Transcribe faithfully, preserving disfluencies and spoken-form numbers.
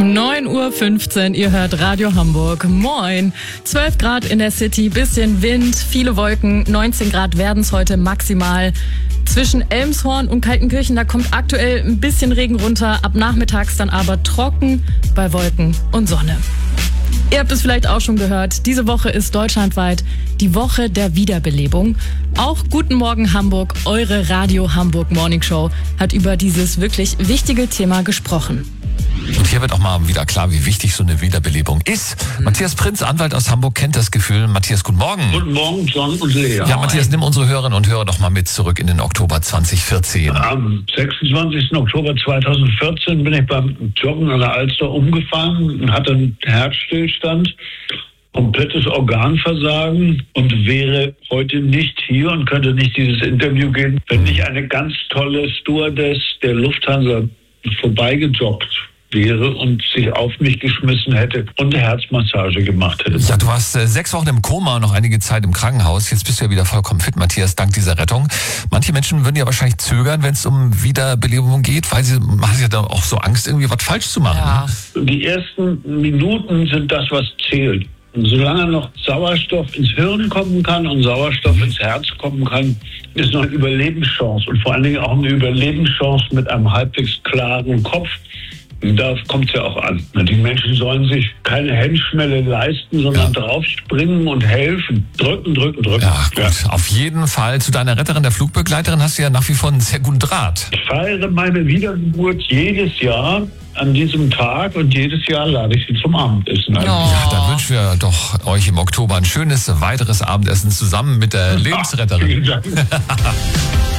neun Uhr fünfzehn, ihr hört Radio Hamburg. Moin. zwölf Grad in der City, bisschen Wind, viele Wolken, neunzehn Grad werden es heute maximal. Zwischen Elmshorn und Kaltenkirchen, da kommt aktuell ein bisschen Regen runter, ab nachmittags dann aber trocken bei Wolken und Sonne. Ihr habt es vielleicht auch schon gehört, diese Woche ist deutschlandweit die Woche der Wiederbelebung. Auch Guten Morgen Hamburg, eure Radio Hamburg Morning Show, hat über dieses wirklich wichtige Thema gesprochen. Und hier wird auch mal wieder klar, wie wichtig so eine Wiederbelebung ist. Mhm. Matthias Prinz, Anwalt aus Hamburg, kennt das Gefühl. Matthias, guten Morgen. Guten Morgen, John und Lea. Ja, Matthias, nimm unsere Hörerinnen und Hörer doch mal mit zurück in den Oktober zwanzig vierzehn. Am sechsundzwanzigsten Oktober zweitausendvierzehn bin ich beim Joggen an der Alster umgefallen und hatte einen Herzstillstand, komplettes Organversagen und wäre heute nicht hier und könnte nicht dieses Interview geben, wenn nicht eine ganz tolle Stewardess der Lufthansa vorbeigejoggt wäre und sich auf mich geschmissen hätte und eine Herzmassage gemacht hätte. Ja, du warst äh, sechs Wochen im Koma und noch einige Zeit im Krankenhaus. Jetzt bist du ja wieder vollkommen fit, Matthias, dank dieser Rettung. Manche Menschen würden ja wahrscheinlich zögern, wenn es um Wiederbelebung geht, weil sie haben ja da auch so Angst, irgendwie was falsch zu machen. Ja. Die ersten Minuten sind das, was zählt. Und solange noch Sauerstoff ins Hirn kommen kann und Sauerstoff ins Herz kommen kann, ist noch eine Überlebenschance und vor allen Dingen auch eine Überlebenschance mit einem halbwegs klaren Kopf. Da kommt es ja auch an. Die Menschen sollen sich keine Hemmschwelle leisten, sondern ja. draufspringen und helfen. Drücken, drücken, drücken. Ja, gut. Ja. Auf jeden Fall. Zu deiner Retterin, der Flugbegleiterin, hast du ja nach wie vor einen sehr guten Draht. Ich feiere meine Wiedergeburt jedes Jahr an diesem Tag und jedes Jahr lade ich sie zum Abendessen ein. Oh. Ja, dann wünschen wir doch euch im Oktober ein schönes weiteres Abendessen zusammen mit der Lebensretterin. Vielen Dank.